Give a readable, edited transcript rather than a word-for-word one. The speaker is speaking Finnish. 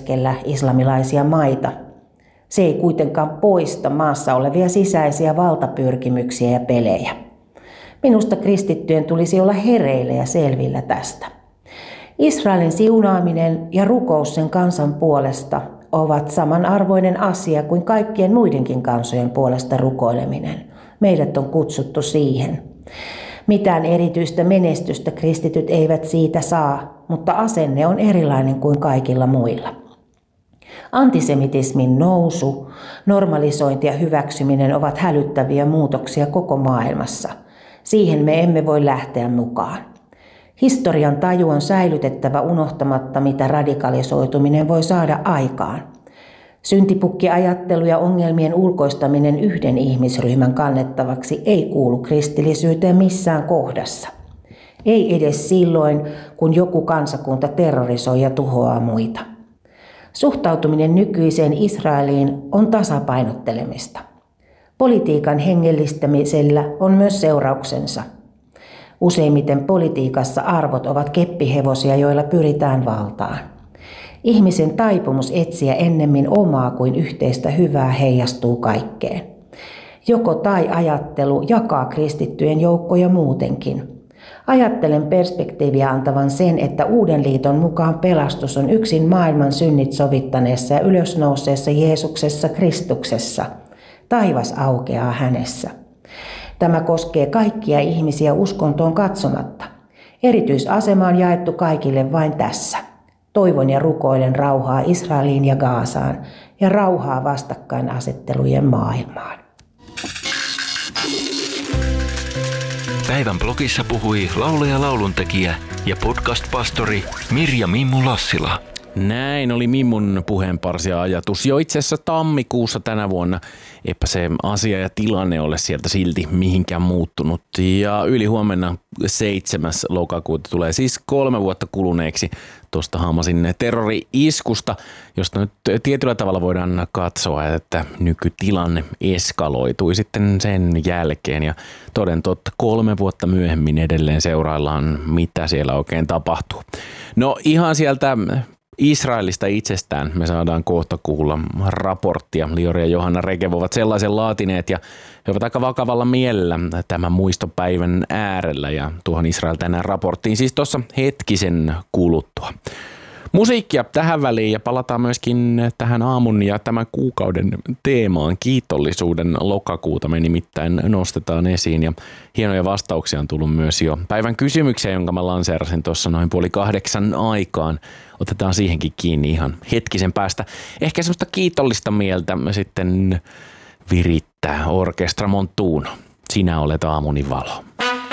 keskellä islamilaisia maita. Se ei kuitenkaan poista maassa olevia sisäisiä valtapyrkimyksiä ja pelejä. Minusta kristittyjen tulisi olla hereillä ja selvillä tästä. Israelin siunaaminen ja rukous sen kansan puolesta ovat samanarvoinen asia kuin kaikkien muidenkin kansojen puolesta rukoileminen. Meidät on kutsuttu siihen. Mitään erityistä menestystä kristityt eivät siitä saa, mutta asenne on erilainen kuin kaikilla muilla. Antisemitismin nousu, normalisointi ja hyväksyminen ovat hälyttäviä muutoksia koko maailmassa. Siihen me emme voi lähteä mukaan. Historian taju on säilytettävä unohtamatta, mitä radikalisoituminen voi saada aikaan. Syntipukkiajattelu ja ongelmien ulkoistaminen yhden ihmisryhmän kannettavaksi ei kuulu kristillisyyteen missään kohdassa. Ei edes silloin, kun joku kansakunta terrorisoi ja tuhoaa muita. Suhtautuminen nykyiseen Israeliin on tasapainottelemista. Politiikan hengellistämisellä on myös seurauksensa. Useimmiten politiikassa arvot ovat keppihevosia, joilla pyritään valtaan. Ihmisen taipumus etsiä ennemmin omaa kuin yhteistä hyvää heijastuu kaikkeen. Joko tai ajattelu jakaa kristittyjen joukkoja muutenkin. Ajattelen perspektiiviä antavan sen, että Uuden liiton mukaan pelastus on yksin maailman synnit sovittaneessa ja ylösnouseessa Jeesuksessa Kristuksessa. Taivas aukeaa hänessä. Tämä koskee kaikkia ihmisiä uskontoon katsomatta. Erityisasema on jaettu kaikille vain tässä. Toivon ja rukoilen rauhaa Israeliin ja Gazaan ja rauhaa vastakkainasettelujen maailmaan. Päivän blogissa puhui laulaja, lauluntekijä ja podcast-pastori Mirja Mimmu Lassila. Näin oli Mimmun puheenparsia ajatus jo itse asiassa tammikuussa tänä vuonna. Eipä se asia ja tilanne ole sieltä silti mihinkään muuttunut. Ja ylihuomenna 7. lokakuuta tulee siis 3 vuotta kuluneeksi tuosta Hamasin terrori-iskusta, josta nyt tietyllä tavalla voidaan katsoa, että nykytilanne eskaloitui sitten sen jälkeen. Ja toden totta 3 vuotta myöhemmin edelleen seuraillaan, mitä siellä oikein tapahtuu. No ihan sieltä Israelista itsestään me saadaan kohta kuulla raporttia. Liori ja Johanna Rekev ovat sellaisen laatineet ja he ovat aika vakavalla mielellä tämän muistopäivän äärellä ja tuohon Israel tänään raporttiin siis tuossa hetkisen kuluttua. Musiikkia tähän väliin ja palataan myöskin tähän aamun ja tämän kuukauden teemaan. Kiitollisuuden lokakuuta me nimittäin nostetaan esiin ja hienoja vastauksia on tullut myös jo päivän kysymykseen, jonka mä lanseerasin tuossa noin 7:30 aikaan. Otetaan siihenkin kiinni ihan hetkisen päästä. Ehkä semmoista kiitollista mieltä sitten virittää Orkestra Montuno. Sinä olet aamuni valo.